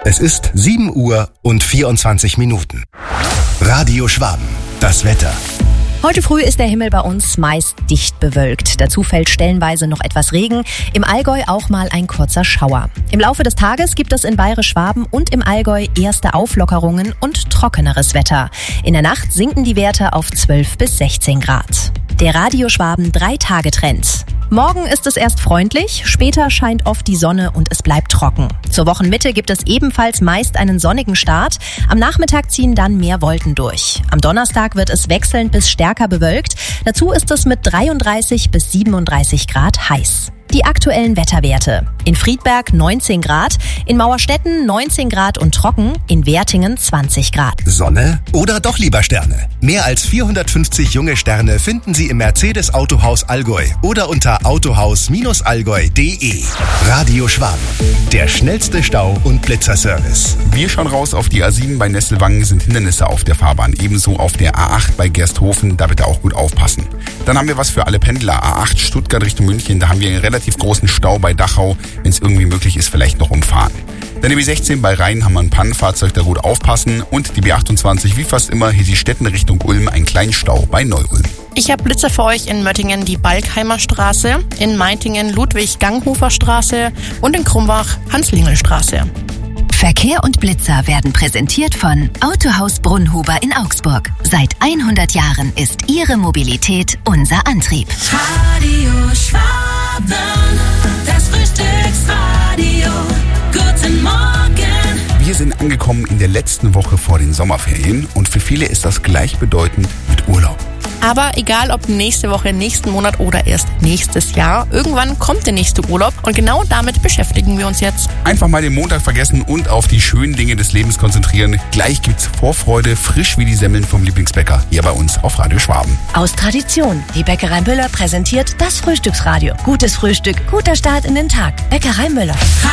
Es ist 7:24 Radio Schwaben. Das Wetter. Heute früh ist der Himmel bei uns meist dicht bewölkt. Dazu fällt stellenweise noch etwas Regen. Im Allgäu auch mal ein kurzer Schauer. Im Laufe des Tages gibt es in Bayerisch-Schwaben und im Allgäu erste Auflockerungen und trockeneres Wetter. In der Nacht sinken die Werte auf 12 bis 16 Grad. Der Radio Schwaben 3-Tage-Trend. Morgen ist es erst freundlich, später scheint oft die Sonne und es bleibt trocken. Zur Wochenmitte gibt es ebenfalls meist einen sonnigen Start. Am Nachmittag ziehen dann mehr Wolken durch. Am Donnerstag wird es wechselnd bis stärker bewölkt. Dazu ist es mit 33 bis 37 Grad heiß. Die aktuellen Wetterwerte. In Friedberg 19 Grad, in Mauerstetten 19 Grad und trocken, in Wertingen 20 Grad. Sonne oder doch lieber Sterne? Mehr als 450 junge Sterne finden Sie im Mercedes Autohaus Allgäu oder unter autohaus-allgäu.de. Radio Schwaben, der schnellste Stau- und Blitzerservice. Wir schauen raus auf die A7 bei Nesselwangen, sind Hindernisse auf der Fahrbahn. Ebenso auf der A8 bei Gersthofen, da bitte auch gut aufpassen. Dann haben wir was für alle Pendler. A8 Stuttgart Richtung München, da haben wir einen relativ großen Stau bei Dachau. Wenn es irgendwie möglich ist, vielleicht noch umfahren. Dann die B16 bei Rhein haben wir ein Pannenfahrzeug, da gut aufpassen. Und die B28, wie fast immer, Hesi-Stetten Richtung Ulm, ein kleinen Stau bei Neu-Ulm. Ich habe Blitzer für euch in Möttingen die Balkheimer Straße, in Meitingen Ludwig-Ganghofer Straße und in Krumbach Hans-Lingel-Straße. Verkehr und Blitzer werden präsentiert von Autohaus Brunnhuber in Augsburg. Seit 100 Jahren ist Ihre Mobilität unser Antrieb. Radio Schwaben, das Frühstücksradio. Guten Morgen. Wir sind angekommen in der letzten Woche vor den Sommerferien und für viele ist das gleichbedeutend mit Urlaub. Aber egal ob nächste Woche, nächsten Monat oder erst nächstes Jahr, irgendwann kommt der nächste Urlaub und genau damit beschäftigen wir uns jetzt. Einfach mal den Montag vergessen und auf die schönen Dinge des Lebens konzentrieren. Gleich gibt's Vorfreude, frisch wie die Semmeln vom Lieblingsbäcker, hier bei uns auf Radio Schwaben. Aus Tradition. Die Bäckerei Müller präsentiert das Frühstücksradio. Gutes Frühstück, guter Start in den Tag. Bäckerei Müller.